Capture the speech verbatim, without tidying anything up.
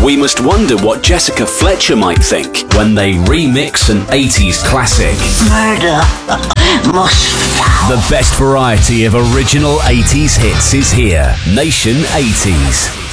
We must wonder what Jessica Fletcher might think when they remix an eighties classic. Murder. Most foul. The best variety of original eighties hits is here. Nation eighties.